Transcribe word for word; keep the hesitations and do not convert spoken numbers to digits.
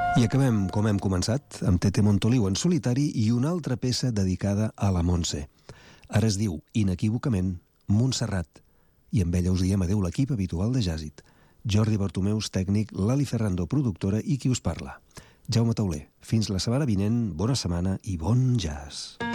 I acabem, com hem començat, amb Tete Montoliu en solitari i una altra peça dedicada a la Montse. Ara es diu, inequívocament, Montserrat. I amb ella us diem adeu l'equip habitual de Jàzit. Jordi Bartomeus, tècnic, Lali Ferrando, productora, i qui us parla. Jaume Tauler. Fins la setmana vinent, bona setmana i bon jazz.